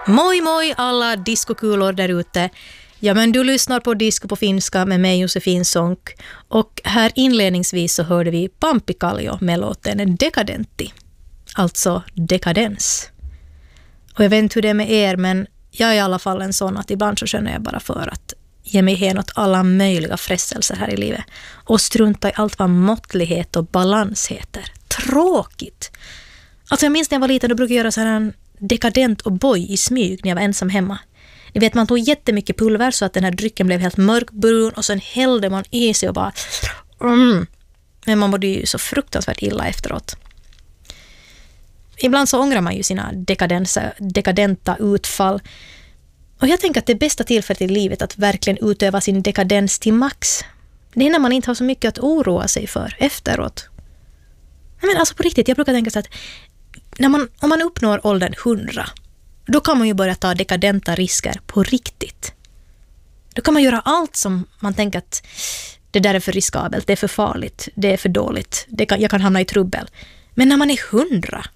Moi moi alla diskokulor där ute. Ja, men du lyssnar på Disco på finska med mig Josefin Sonck. Och här inledningsvis så hörde vi Pampi Kallio med låten Dekadenti. Alltså dekadens. Och jag vet inte hur det är med er, men jag är i alla fall en sån att ibland så känner jag bara för att ge mig hen åt alla möjliga frestelser här i livet. Och strunta i allt vad måttlighet och balans heter. Tråkigt. Alltså jag minns när jag var liten, då brukade jag göra så här en dekadent och boy i smyg när jag var ensam hemma. Ni vet, man tog jättemycket pulver så att den här drycken blev helt mörkbrun och sen hällde man i sig och bara Men man mådde ju så fruktansvärt illa efteråt. Ibland så ångrar man ju sina dekadenta utfall. Och jag tänker att det bästa tillfället i livet att verkligen utöva sin dekadens till max, det är när man inte har så mycket att oroa sig för efteråt. Men alltså på riktigt, jag brukar tänka så att om man uppnår åldern 100, då kan man ju börja ta dekadenta risker på riktigt. Då kan man göra allt som man tänker att det där är för riskabelt, det är för farligt, det är för dåligt, jag kan hamna i trubbel. Men när man är 100,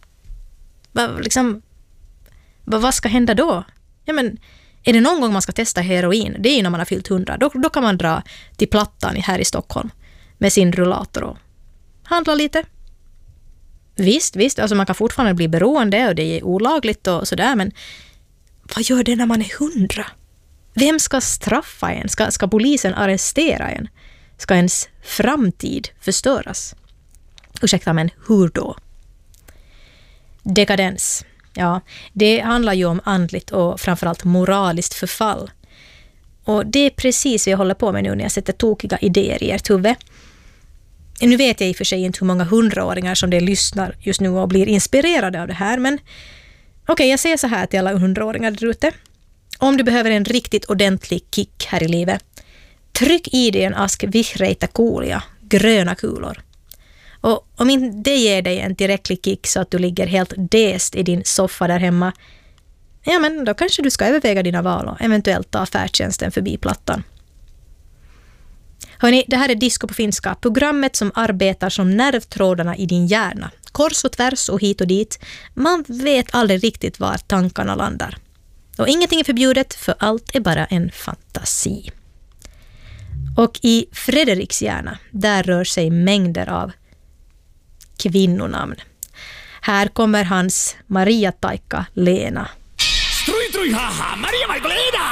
vad ska hända då? Ja, men är det någon gång man ska testa heroin? Det är ju när man har fyllt 100. Då kan man dra till Plattan här i Stockholm med sin rullator och handla lite. Visst, alltså man kan fortfarande bli beroende och det är olagligt och sådär, men vad gör det när man är 100? Vem ska straffa en? Ska polisen arrestera en? Ska ens framtid förstöras? Ursäkta, men hur då? Dekadens. Ja, det handlar ju om andligt och framförallt moraliskt förfall. Och det är precis vad jag håller på med nu när jag sätter tokiga idéer i ert huvud. Nu vet jag i och för sig inte hur många 100-åringar som det lyssnar just nu och blir inspirerade av det här, men okej, jag säger så här till alla 100-åringar där ute. Om du behöver en riktigt ordentlig kick här i livet, tryck i dig en ask Vihreitä kuulia, gröna kulor. Och om inte det ger dig en tillräcklig kick så att du ligger helt däst i din soffa där hemma, ja, men då kanske du ska överväga dina val och eventuellt ta färdtjänsten förbi Plattan. Hörrni, det här är Disco på finska, programmet som arbetar som nervtrådarna i din hjärna. Kors och tvärs och hit och dit. Man vet aldrig riktigt var tankarna landar. Och ingenting är förbjudet, för allt är bara en fantasi. Och i Fredriks hjärna, där rör sig mängder av kvinnonamn. Här kommer hans Maria Taikka Lena. Strui, haha, Maria Magdalena!